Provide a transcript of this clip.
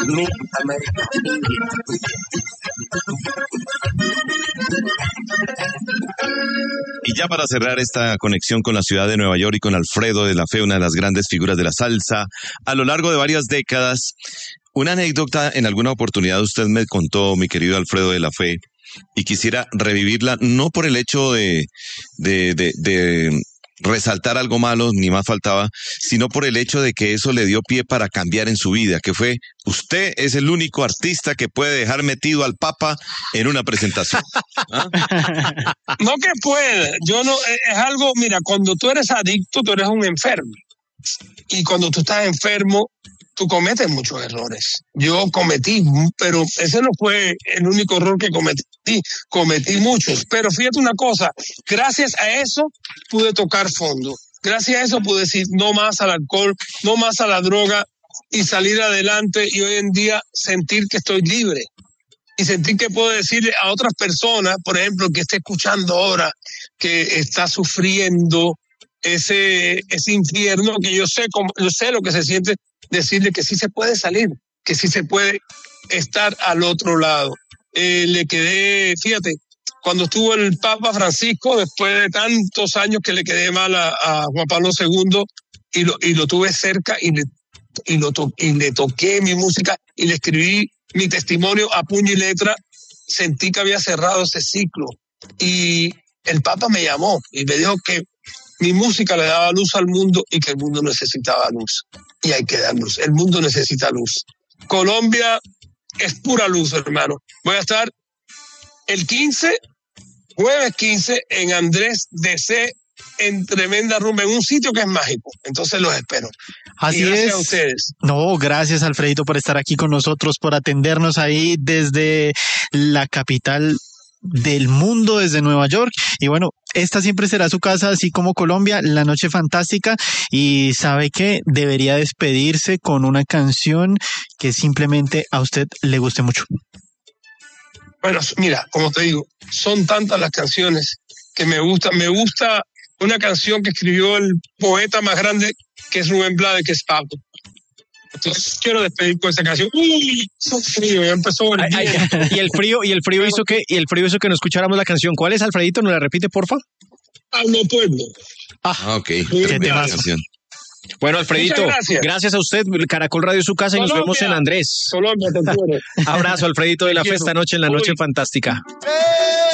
Y ya para cerrar esta conexión con la ciudad de Nueva York y con Alfredo de la Fe, una de las grandes figuras de la salsa, a lo largo de varias décadas, una anécdota en alguna oportunidad usted me contó, mi querido Alfredo de la Fe, y quisiera revivirla, no por el hecho de resaltar algo malo, ni más faltaba, sino por el hecho de que eso le dio pie para cambiar en su vida, que fue, usted es el único artista que puede dejar metido al Papa en una presentación. ¿Ah? No que puede, yo no, es algo, mira, cuando tú eres adicto, tú eres un enfermo. Y cuando tú estás enfermo, tú cometes muchos errores. Yo cometí, pero ese no fue el único error que cometí muchos. Pero fíjate una cosa, gracias a eso pude tocar fondo. Gracias a eso pude decir no más al alcohol, no más a la droga y salir adelante y hoy en día sentir que estoy libre. Y sentir que puedo decirle a otras personas, por ejemplo, que esté escuchando ahora, que está sufriendo ese infierno, que yo sé lo que se siente, decirle que sí se puede salir, que sí se puede estar al otro lado. Le quedé, fíjate, cuando estuvo el Papa Francisco, después de tantos años que le quedé mal a Juan Pablo II, y lo tuve cerca y le toqué mi música y le escribí mi testimonio a puño y letra, sentí que había cerrado ese ciclo. Y el Papa me llamó y me dijo que mi música le daba luz al mundo y que el mundo necesitaba luz. Y hay que dar luz. El mundo necesita luz. Colombia es pura luz, hermano. Voy a estar el 15, jueves 15, en Andrés DC, en tremenda rumba, en un sitio que es mágico. Entonces los espero. Así y gracias es. A ustedes. No, gracias Alfredito por estar aquí con nosotros, por atendernos ahí desde la capital del mundo, desde Nueva York. Y bueno, esta siempre será su casa, así como Colombia, La Noche Fantástica. Y sabe que debería despedirse con una canción que simplemente a usted le guste mucho. Bueno, mira, como te digo, son tantas las canciones que me gustan. Me gusta una canción que escribió el poeta más grande, que es Rubén Blades, que es Pablo. Entonces quiero despedir con esa canción. ¡Uy! Son frío, ya empezó el día. Y el frío hizo que no escucháramos la canción. ¿Cuál es, Alfredito? ¿Nos la repite, porfa? Pablo Pueblo. Ok. Qué temazo. Bueno, Alfredito, gracias a usted. Caracol Radio es su casa y nos vemos en Andrés. Colombia, te quiero. Abrazo, Alfredito de la Fe, esta noche en La Noche Fantástica.